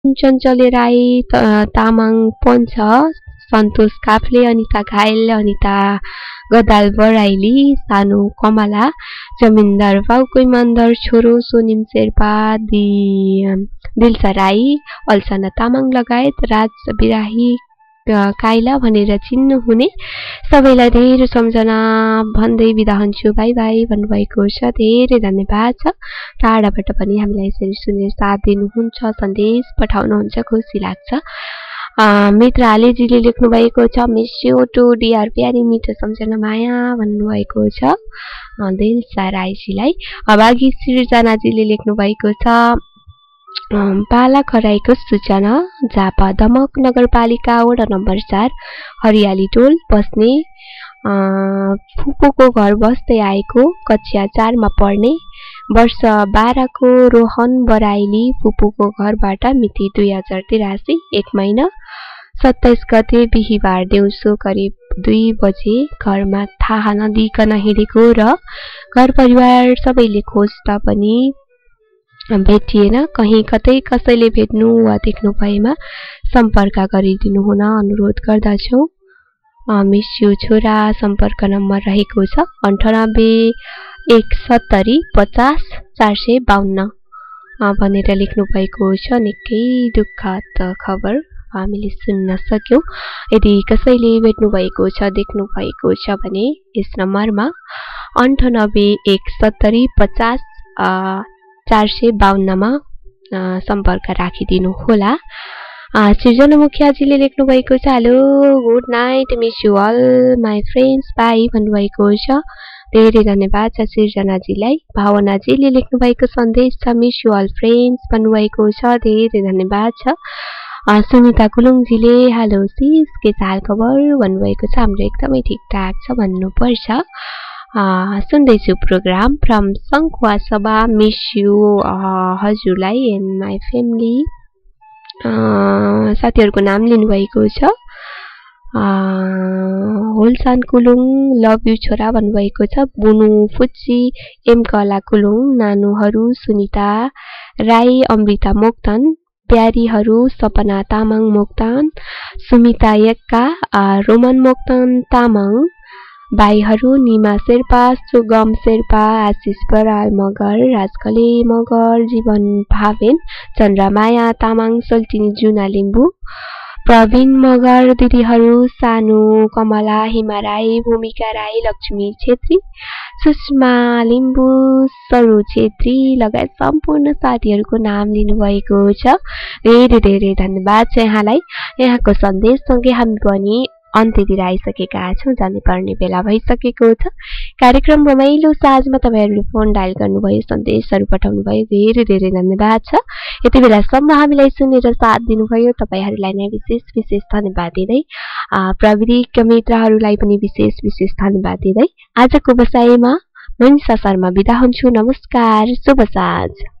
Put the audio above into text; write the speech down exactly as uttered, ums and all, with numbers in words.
चञ्चले राई, तामाङ पञ्च, सन्तोष काफ्ले, अनिता घायल, अनिता गदाल बराइली, सानु कमला, जमिनदार बाउको इमानदार छोरो सोनिम शेर्पा, दि दिलसा राई, अल्सना तामाङ लगायत राज बिराही काइला भनेर चिन्नु हुने सबैलाई धेरै सम्झना भन्दै बिदा हुन्छु। बाई बाई भन्नुभएको छ। धेरै धन्यवाद छ। टाढाबाट पनि हामीलाई यसरी सुनेर साथ दिनुहुन्छ, सन्देश पठाउनुहुन्छ, खुसी लाग्छ। मित्र आलेजीले लेख्नु भएको छ, मिस यु टु डिआर प्यारी मिठो सम्झना माया भन्नुभएको छ दिलसा राईजीलाई। अभागी सिर्जनाजीले लेख्नु भएको छ, पाला खराईको सूचना, झापा दमक नगरपालिका वडा नम्बर चार हरियाली टोल बस्ने फुपूको घर बस्दै आएको, कक्षा चारमा पढ्ने, वर्ष बाह्रको रोहन बराइली फुपूको घरबाट मिति दुई हजार तिरासी एक महिना सत्ताइस गते बिहिबार दिउँसो करिब दुई बजे घरमा थाहा नदिकन हिँडेको र घर परिवार सबैले खोज्दा पनि भेटिएन। कहीँ कतै कसैले भेट्नु वा देख्नु भएमा सम्पर्क गरिदिनु हुन अनुरोध गर्दछौँ। मिस यु छोरा सम्पर्क नम्बर रहेको छ अन्ठानब्बे एक सत्तरी पचास चार सय बाहन्न भनेर लेख्नु भएको छ। निकै दुःखद खबर हामीले सुन्न सक्यौँ। यदि कसैले भेट्नु भएको छ, देख्नु भएको छ भने यस नम्बरमा अन्ठानब्बे एक सत्तरी पचास चार सय बाहन्नमा सम्पर्क राखिदिनु होला। सृजना मुखियाजीले लेख्नु भएको छ, hello good night miss you all my friends by भन्नुभएको छ। धेरै धन्यवाद छ सृजनाजीलाई। भावनाजीले लेख्नु भएको सन्देश छ, मिस यु अल फ्रेन्ड्स भन्नुभएको छ। धेरै धन्यवाद छ। सुनिता कुलुङजीले हेलो सिस के हाल खबर भन्नुभएको छ। हाम्रो एकदमै ठिकठाक छ भन्नुपर्छ। सुन्दैछु प्रोग्राम फ्रम सङ्खुवा सभा, मिस यु हजुरलाई एन्ड माई फ्यामिली। साथीहरूको नाम लिनुभएको छ। होलसान कुलुङ लभ यु छोरा भन्नुभएको छ। बुनु फुच्ची, एम कला कुलुङ, नानुहरू सुनिता राई, अमृता मोक्तान, प्यारीहरू सपना तामाङ मोक्तान, सुमिता यक्का, रोमन मोक्तान तामाङ, भाइहरू निमा शेर्पा, सुगम शेर्पा, आशिष बराल मगर, राजकले मगर, जीवन भावेन, चन्द्रमाया तामाङ, सल्टिनी जुना लिम्बू, प्रवीण मगर, दिदीहरू सानु कमला, हिमा राई, भूमिका राई, लक्ष्मी छेत्री, सुषमा लिम्बू, सरू छेत्री लगायत सम्पूर्ण साथीहरूको नाम लिनुभएको छ। धेरै धेरै धन्यवाद छ यहाँलाई। यहाँको सन्देशसँगै हामी पनि अन्त्यतिर आइसकेका छौँ। जाने पर्ने बेला भइसकेको छ। कार्यक्रम रमाइलो साँझमा तपाईँहरूले फोन डायल गर्नुभयो, सन्देशहरू पठाउनु भयो, धेरै धेरै धन्यवाद छ। यति बेलासम्म हामीलाई सुनेर साथ दिनुभयो तपाईँहरूलाई नै विशेष विशेष धन्यवाद दिँदै, प्रविधिक मित्रहरूलाई पनि विशेष विशेष धन्यवाद दिँदै आजको बसाइमा मनिषा शर्मा बिदा हुन्छु। नमस्कार, शुभ साँझ।